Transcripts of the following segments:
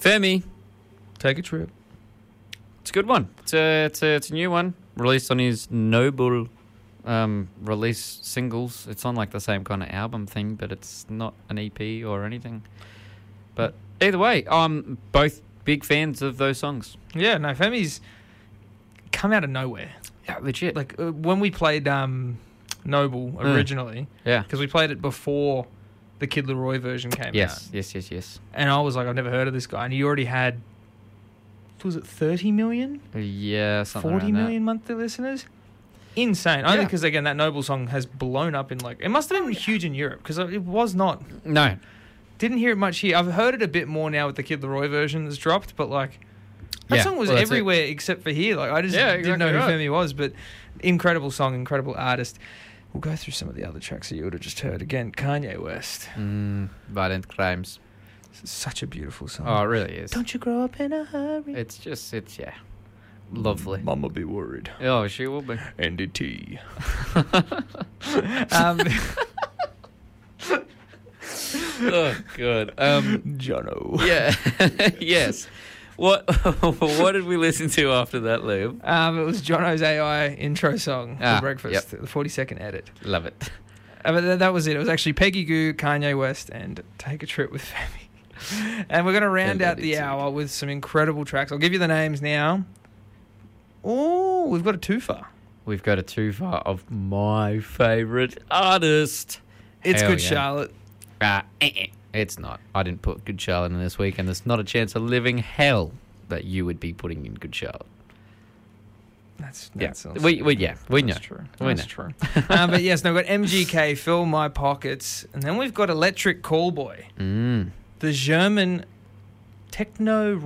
Femi. Take a trip. It's a good one. It's a new one. Released on his Noble release singles. It's on like the same kind of album thing, but it's not an EP or anything. But either way, I'm both big fans of those songs. Yeah, no, Femi's come out of nowhere. Yeah, legit. Like when we played Noble originally, Yeah. because we played it before the Kid Laroi version came out. Yes. And I was like, I've never heard of this guy. And he already had, was it 30 million? Yeah, something 40 around million monthly listeners? Insane. Only Yeah. because, again, that Noble song has blown up in like... It must have been huge in Europe because it was not... that. No. Didn't hear it much here. I've heard it a bit more now with the Kid Laroi version that's dropped, but like... That song was everywhere except for here. Like I just didn't know who Femi was, but incredible song, incredible artist. We'll go through some of the other tracks that you would have just heard. Again, Kanye West. Violent Crimes. Such a beautiful song. Oh, it really is. Don't you grow up in a hurry. It's lovely. Mama be worried. Oh, she will be. NDT. Oh, God. Jono. Yeah. Yes. What did we listen to after that, Lube? It was Jono's AI intro song for breakfast. Yep. The 40-second edit. Love it. But that was it. It was actually Peggy Gou, Kanye West, and Take a Trip with Femi. And we're going to round out the hour with some incredible tracks. I'll give you the names now. Oh, we've got a twofer. We've got a twofer of my favourite artist. It's Hell Good yeah. Charlotte. It's not. I didn't put Good Charlotte in this week, and there's not a chance of living hell that you would be putting in Good Charlotte. That's We know. That's true. We That's know. true. But yes, no, we've got MGK, Fill My Pockets, and then we've got Electric Callboy, the German techno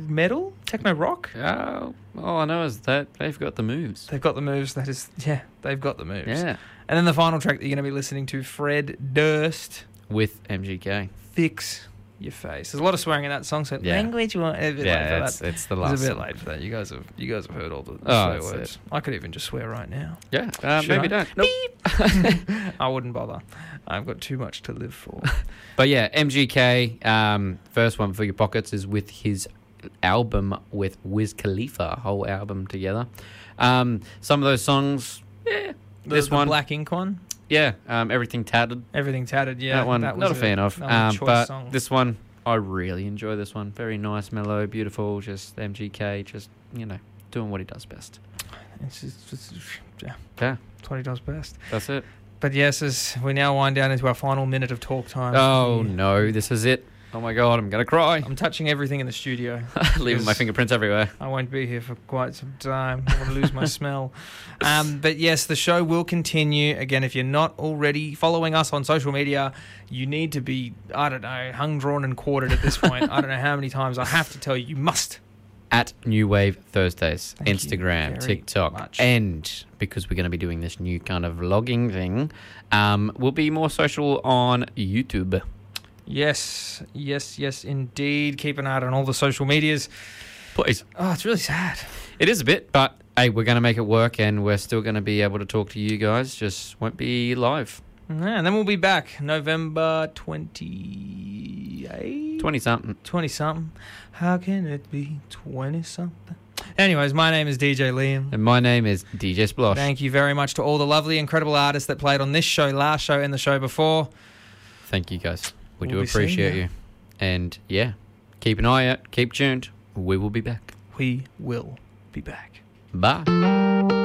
rock. Oh, all I know is that they've got the moves. They've got the moves. They've got the moves. Yeah. And then the final track that you're going to be listening to, Fred Durst, With MGK. Fix Your Face. There's a lot of swearing in that song, so language you want. A bit late for that. it's the last. It's a bit song. late for that. You guys have heard all the Oh, swear words. I could even just swear right now. Yeah, Should maybe I? don't. Nope. I wouldn't bother. I've got too much to live for. But yeah, MGK, first one for your pockets is with his album with Wiz Khalifa, whole album together. Some of those songs, The Black Ink one? Yeah, Everything Tattered. Everything Tattered, yeah. That one, was not a fan of. that was a choice but song. this one, I really enjoy this one. Very nice, mellow, beautiful, just MGK, just, doing what he does best. Yeah. Yeah, That's what he does best. that's it. But yes, as we now wind down into our final minute of talk time. Oh, no, this is it. Oh, my God, I'm going to cry. I'm touching everything in the studio. Leaving my fingerprints everywhere. I won't be here for quite some time. I want to lose my smell. But yes, the show will continue. Again, if you're not already following us on social media, you need to be, I don't know, hung, drawn and quartered at this point. I don't know how many times I have to tell you, you must. At New Wave Thursdays, Thank you Instagram, very TikTok, much. and because we're going to be doing this new kind of vlogging thing, we'll be more social on YouTube. Yes, indeed. Keep an eye on all the social medias. Please. Oh, it's really sad. It is a bit, but hey, we're going to make it work, and we're still going to be able to talk to you guys. Just won't be live. Yeah, and then we'll be back November 28? 20-something. 20-something. How can it be 20-something? Anyways, my name is DJ Liam. And my name is DJ Splosh. Thank you very much to all the lovely, incredible artists that played on this show, last show, and the show before. Thank you, guys. We We'll do be seeing appreciate you. you. And yeah, keep an eye out. Keep tuned. We will be back. We will be back. Bye.